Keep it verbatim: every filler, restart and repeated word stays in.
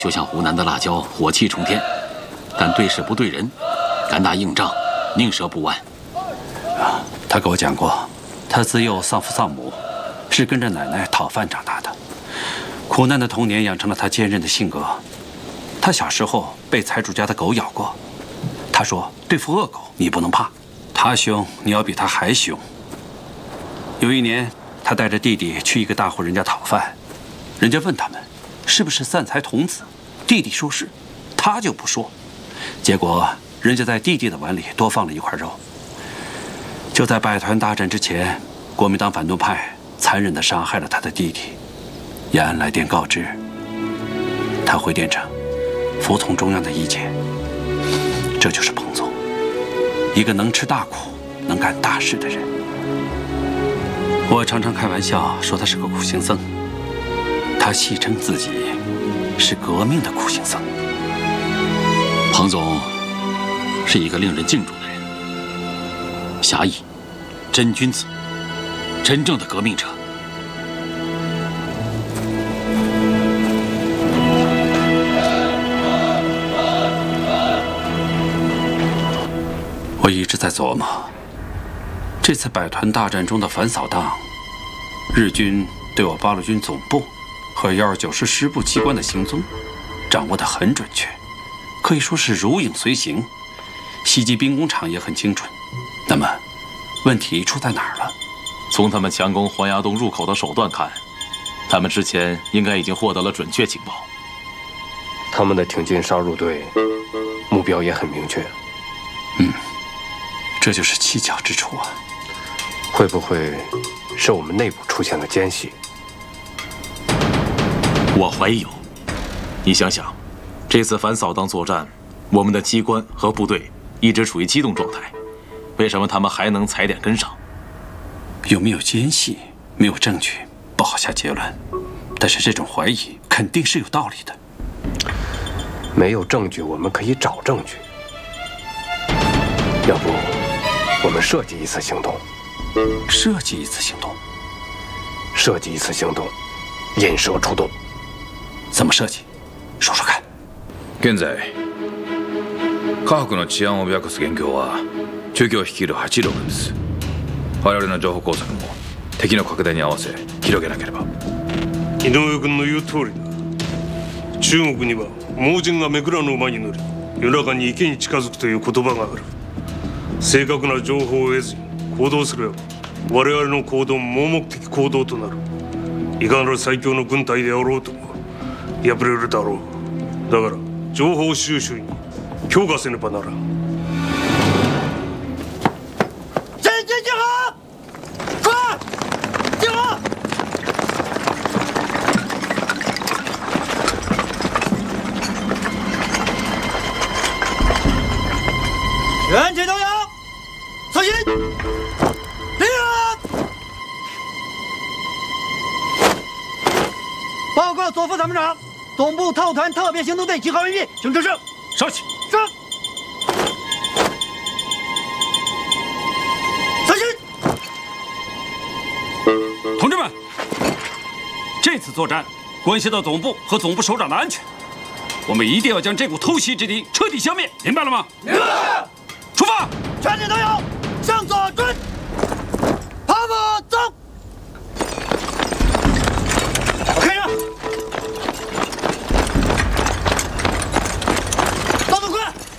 就像湖南的辣椒，火气冲天，但对事不对人，敢打硬仗，宁折不弯。 啊，他给我讲过，他自幼丧父丧母，是跟着奶奶讨饭长大的。苦难的童年养成了他坚韧的性格。他小时候被财主家的狗咬过，他说对付恶狗你不能怕，他凶你要比他还凶。有一年，他带着弟弟去一个大户人家讨饭，人家问他们是不是散财童子，弟弟说是，他就不说。结果人家在弟弟的碗里多放了一块肉。就在百团大战之前，国民党反动派残忍地伤害了他的弟弟。延安来电告知，他回电称服从中央的意见。这就是彭总，一个能吃大苦、能干大事的人。我常常开玩笑说他是个苦行僧，他戏称自己是革命的苦行僧。 彭总是一个令人敬重的人，侠义、真君子，真正的革命者。 我一直在琢磨，这次百团大战中的反扫荡，日军对我八路军总部和幺二九师师部机关的行踪掌握得很准确，可以说是如影随形。袭击兵工厂也很精准。那么，问题出在哪儿了？ 从他们强攻黄崖洞入口的手段看，他们之前应该已经获得了准确情报。 他们的挺进杀入队目标也很明确。 嗯，这就是蹊跷之处啊。 会不会是我们内部出现了间隙？ 我怀疑有。你想想，这次反扫荡作战，我们的机关和部队一直处于机动状态，为什么他们还能踩点跟上？ 有没有间隙？没有证据，不好下结论。但是这种怀疑肯定是有道理的。 没有证据，我们可以找证据。要不，我们设计一次行动。 设计一次行动。 设计一次行动，引蛇出洞。 怎么设计？说说看。 現在科学の治安を脅かす元凶は中共率いる八路軍です。我々の情報工作も敵の拡大に合わせ広げなければ。 井上君の言う通りだ。中国には盲人がめくらぬ馬に乗り夜中に池に近づくという言葉がある。正確な情報を得ずに行動すれば我々の行動も盲目的行動となる。いかなる最強の軍隊であろうとも敗れるだろう。だから情報収集に強化せねばならん。 阵地集合，快集合！全体都有，侧心，立正。报告左副参谋长，总部特务团特别行动队集合完毕，请指示。 稍息。 是。侧心。 同志们，这次作战关系到总部和总部首长的安全，我们一定要将这股偷袭之敌彻底消灭，明白了吗？ 明白。 出发！ 全体都有，向左追，跑步走。开始。动作快，